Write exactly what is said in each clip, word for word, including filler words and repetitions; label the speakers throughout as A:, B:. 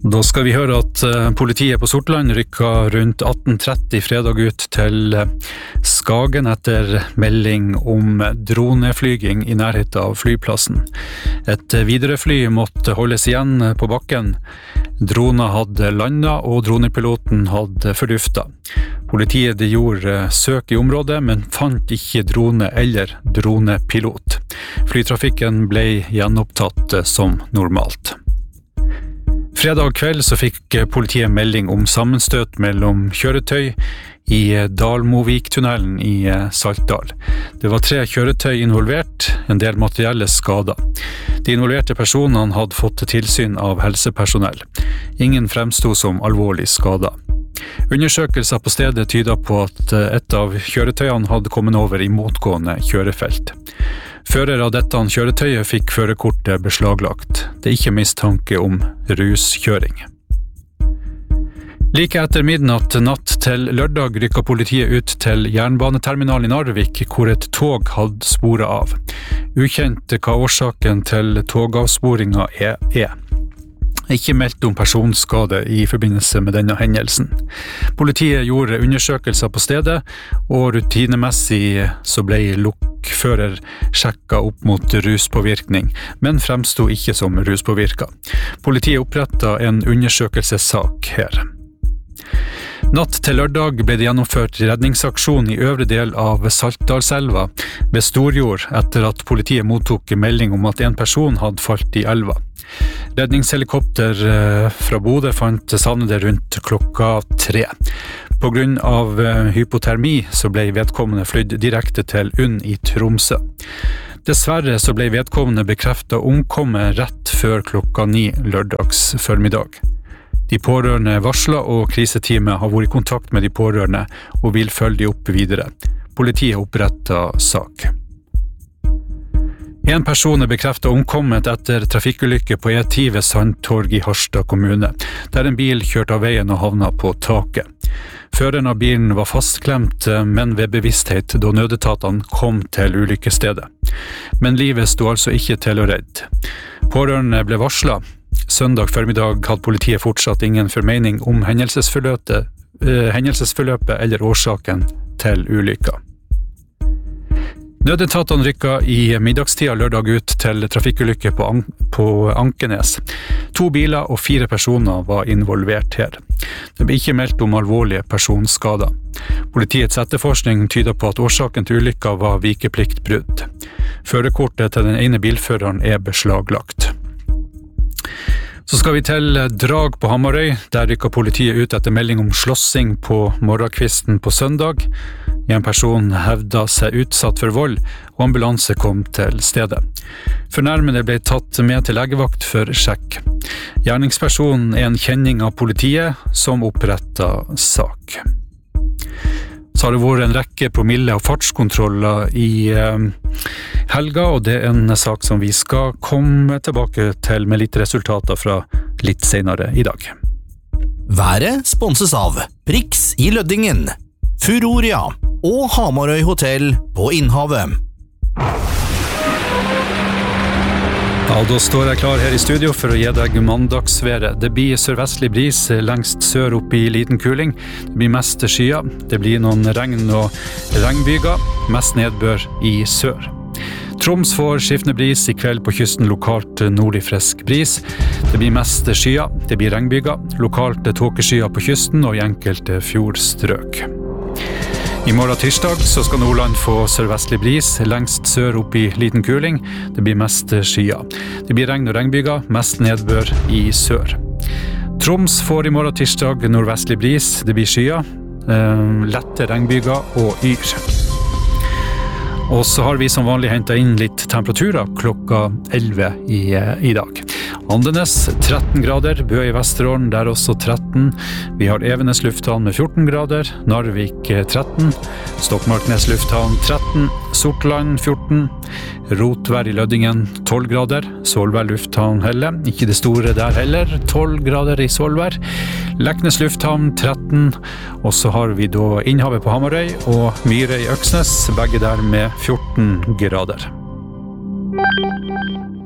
A: Da skal vi høre at politiet på Sortland rykket rundt atten tretti fredag ut til Skagen etter melding om droneflyging i nærheten av flyplassen. Et viderefly måtte holdes igjen på bakken. Droner hadde landet og dronepiloten hadde forduftet. Politiet gjorde søk i området, men fant ikke drone eller dronepilot. Flytrafikken ble gjenopptatt som normalt. Fredag kveld så fikk politiet melding om sammenstøt mellom kjøretøy i Dalmovik-tunnelen i Saltdal. Det var tre kjøretøy involvert, en del materielle skader. De involverte personene hadde fått tilsyn av helsepersonell. Ingen fremstod som alvorlig skadet. Undersøkelser på stedet tyder på at et av kjøretøyene hadde kommet over i motgående kjørefelt. Fører av dette kjøretøyet fikk førerkortet beslaglagt. Det er ikke mistanke om ruskjøring. Like etter midnatt natt til lørdag rykket politiet ut til jernbaneterminalen i Narvik, hvor et tog hadde sporet av. Ukjent hva årsaken til togavsporingen er. er. Ikke meldt om personskade i forbindelse med denne hendelsen. Politiet gjorde undersøkelser på stedet, og rutinemessig så ble lokfører sjekket opp mot ruspåvirkning, men fremstod ikke som ruspåvirket. Politiet opprettet en undersøkelsessak her. Natt til lørdag ble det gjennomført redningsaksjon i øvre del av Saltdalselva ved Storjord etter at politiet mottok melding om at en person hadde falt i elva. Redningshelikopter fra Bodø fant savnede rundt klokka tre. På grunn av hypotermi så ble vedkommende flydd direkte til UNN i Tromsø. Dessverre så ble vedkommende bekreftet omkommet rett før klokka ni lørdags formiddag. De pårørende varslet, og kriseteamet har vært i kontakt med de pårørende og vil følge de opp videre. Politiet opprettet sak. En person er bekreftet omkommet etter trafikkulykke på E ti ved Sandtorg i Harstad kommune, der en bil kjørte av veien og havnet på taket. Føreren av bilen var fastklemt, men ved bevissthet da nødetatene kom til ulykkesstedet. Men livet stod altså ikke til å redde. Pårørende ble varslet. Søndag formiddag hadde politiet fortsatt ingen formening om hendelsesforløpet, eh, hendelsesforløpet eller årsaken til ulykka. Nødetatene rykket i middagstida lørdag ut til trafikkulykke på, An- på Ankenes. To biler og fire personer var involvert her. Det ble ikke meldt om alvorlige personskader. Politiets etterforskning tyder på at årsaken til ulykka var vikepliktbrudd. Førerkortet til den ene bilføreren er beslaglagt. Så skal vi til Drag på Hamarøy. Der rykket politiet ut etter melding om slåssing på morgenkvisten på søndag. En person hevdet seg utsatt for vold, og ambulanse kom til stedet. Fornærmede ble tatt med til legevakt for sjekk. Gjerningspersonen er en kjenning av politiet som opprettet sak. Så har det vært en rekke promille- og fartskontroller i eh, helga, og det er en sak som vi skal komme tilbake til med litt resultater fra litt senere i dag.
B: Været sponses av Prix i Løddingen, Furoria og Hamarøy Hotel på Innhavet.
A: Ja, da står jeg klar her i studio for å gi deg mandagsværet. Det blir sørvestlig bris lengst sør opp i liten kuling. Det blir mest skyer. Det blir noen regn og regnbyger. Mest nedbør i sør. Troms får skiftende bris i kveld på kysten, lokalt nordlig frisk bris. Det blir mest skyer. Det blir regnbyger. Lokalt tåkeskyer på kysten og i enkelte fjordstrøk. I morgen tirsdag så skal Nordland få sørvestlig bris, lengst sør opp i liten kuling. Det blir mest skyer. Det blir regn og regnbyger, mest nedbør i sør. Troms får i morgen tirsdag nordvestlig bris, det blir skyer, eh, lette regnbyger og yr. Og så har vi som vanlig hentet inn litt temperaturer klokka elleve i, i dag. Andenes tretten grader, Bø i Vesterålen der også tretten. Vi har Evenes lufthavn med fjorten grader, Narvik tretten, Stokmarknes lufthavn tretten, Sortland fjorten, Rotvær i Løddingen tolv grader, Solvær lufthavn Helle, ikke det store der heller, tolv grader i Solvær, Leknes lufthavn tretten, og så har vi da Innhavet på Hamarøy og Myre i Øksnes, begge der med fjorten grader.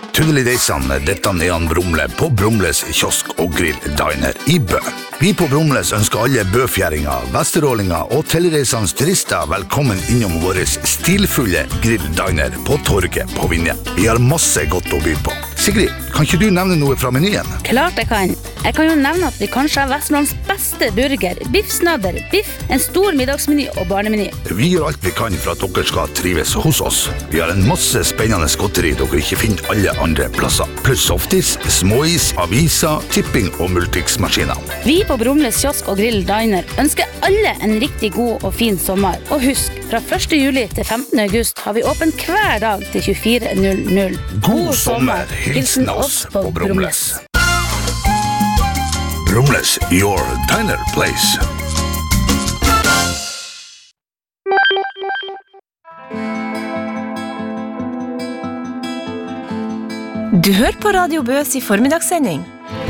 C: Tunnel i Reisan med dette Jan Brumle på Brumles kiosk og grill diner i Bø. Vi på Brumles ønsker alle bøfjæringer, vesterålinger og tilreisende turister velkommen innom vår stilfulle grill diner på Torget på Vinje. Vi har masse godt å by på. Sigrid, kan ikke du nevne noe fra menyen?
D: Klart jeg kan. Jeg kan jo nevne at vi kanskje har Vestlands beste burger, biffsnadder, biff, en stor middagsmeny og barnemeny.
C: Vi gjør alt vi kan for at dere skal trives hos oss. Vi har en masse spennende godteri dere ikke finner alle andre plasser. Pluss softis, småis, aviser, tipping og multiksmaskiner.
D: Vi på Brumles kiosk og grill diner ønsker alle en riktig god og fin sommer. Og husk, fra første juli til femtende august har vi åpent hver dag til tjuefire null null.
C: God sommer, hilsen oss på Brumles. Brumles, your diner place.
E: Du hører på Radio Bøs i formiddagssending.